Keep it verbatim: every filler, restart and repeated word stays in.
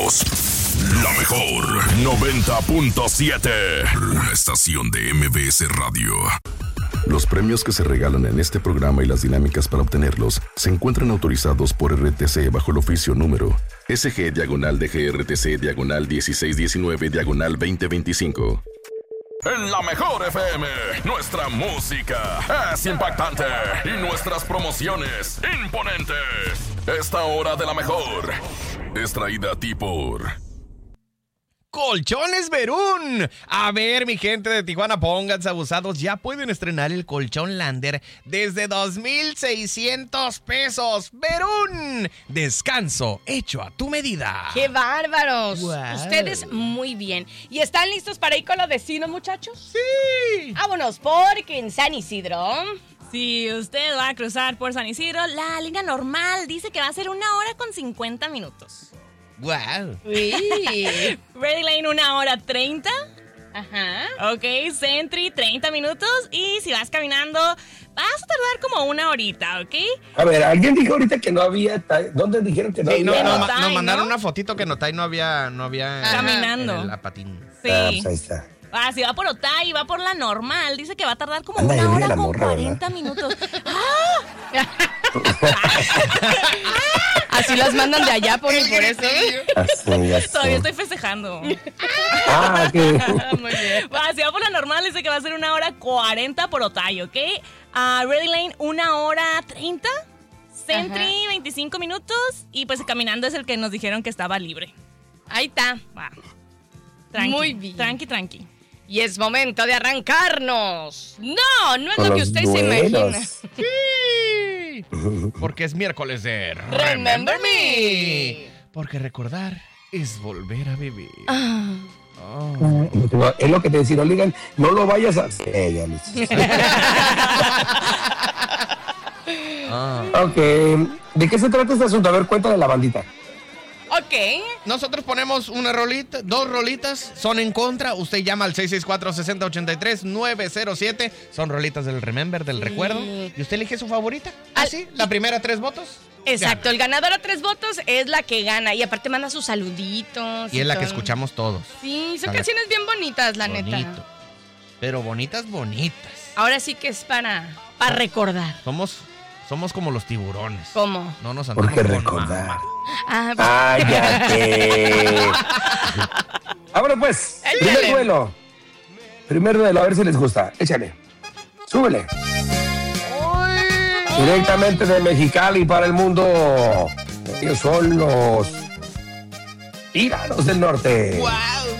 Somos la mejor noventa punto siete. Una estación de M B S Radio. Los premios que se regalan en este programa y las dinámicas para obtenerlos se encuentran autorizados por R T C bajo el oficio número S G diagonal D G R T C diagonal dieciséis diecinueve diagonal veinte veinticinco. En la mejor F M, nuestra música es impactante y nuestras promociones imponentes. Esta hora de la mejor es traída a ti por Colchones Verún. A ver, mi gente de Tijuana, pónganse abusados. Ya pueden estrenar el colchón Lander desde dos mil seiscientos pesos. Verún. Descanso hecho a tu medida. ¡Qué bárbaros! Wow. Ustedes muy bien. ¿Y están listos para ir con los vecinos, muchachos? Sí. Vámonos, porque en San Isidro... Si usted va a cruzar por San Isidro, la línea normal dice que va a ser una hora con cincuenta minutos. Wow. Uy. Ready Lane, una hora treinta. Ajá. Ok, Sentry, treinta minutos. Y si vas caminando, vas a tardar como una horita, ¿ok? A ver, alguien dijo ahorita que no había... ¿Dónde dijeron que no Sí, no, había? no, Notay, nos mandaron ¿no? una fotito que Notay no había, no había Ajá. Caminando. en el apatín. Sí. Ah, pues ahí está. Ah, si va por Otay y va por la normal, dice que va a tardar como Anda, una ebria hora la con morra, cuarenta minutos. ¡Ah! Así las mandan de allá, por, por eso. Así, así. Todavía estoy festejando. Ah, que... Muy bien. Va, si va por la normal, dice que va a ser una hora cuarenta por Otay, ¿ok? Uh, Ready Lane, una hora treinta. Sentry, Ajá. veinticinco minutos. Y pues caminando es el que nos dijeron que estaba libre. Ahí está. Va. Tranqui, Muy bien. Tranqui, tranqui. Y es momento de arrancarnos. No, no es Con lo que los usted se duelos. imagina. Sí. Porque es miércoles de Remember Me. Porque recordar es volver a vivir. Ah. Oh. Es lo que te decía, oigan, no lo vayas a hacer. Ya, Luis. Ah. Ok, ¿de qué se trata este asunto? A ver, cuéntale la bandita. Ok. Nosotros ponemos una rolita, dos rolitas, son en contra. Usted llama al seis seis cuatro, seis cero ocho tres, nueve cero siete. Son rolitas del Remember, del recuerdo. Y usted elige su favorita. Al- Así, la primera tres votos. Exacto, gana. el ganador a tres votos es la que gana. Y aparte manda sus saluditos. Y es la que todo. escuchamos todos. Sí, son Sale. canciones bien bonitas, la Bonito. neta. Pero bonitas, bonitas. Ahora sí que es para, para recordar. Somos, somos como los tiburones. ¿Cómo? No nos andamos Porque con recordar. mamá. Ah, pues, ¡Cállate! Vámonos pues. Échale. Primer duelo. Primer duelo, a ver si les gusta. Échale. Súbele. Directamente de Mexicali para el mundo. Ellos son los Tiranos del Norte. ¡Wow!